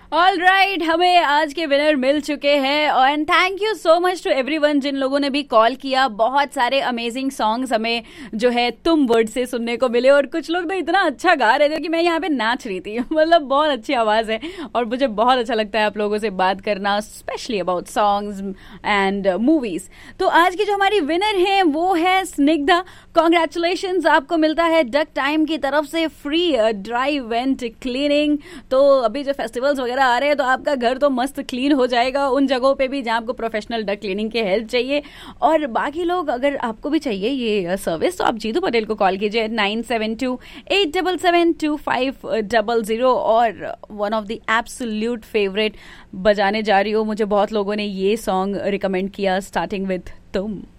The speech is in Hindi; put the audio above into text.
ऑल राइट, हमें आज के विनर मिल चुके हैं and thank you so much to everyone जिन लोगों ने भी कॉल किया। बहुत सारे अमेजिंग सॉन्ग्स हमें जो है तुम वर्ड से सुनने को मिले और कुछ लोग तो इतना अच्छा गा रहे थे कि मैं यहाँ पे नाच रही थी। मतलब बहुत अच्छी आवाज है और मुझे बहुत अच्छा लगता है आप लोगों से बात करना, specially about songs and movies. तो आज की जो हमारी विनर है वो है स्निग्धा। कॉन्ग्रेचुलेशन, आपको मिलता है डक टाइम की तरफ से फ्री ड्राइव एंड क्लीनिंग। तो अभी जो फेस्टिवल्स वगैरह आ रहे हैं तो आपका घर तो मस्त क्लीन हो जाएगा उन जगहों पे भी जहां आपको प्रोफेशनल डक क्लीनिंग की हेल्प चाहिए। और बाकी लोग अगर आपको भी चाहिए ये सर्विस तो आप जीतू पटेल को कॉल कीजिए 9728772500। और one of the absolute favourite बजाने जा रही हो, मुझे बहुत लोगों ने ये सॉन्ग रिकमेंड किया, स्टार्टिंग विद तुम।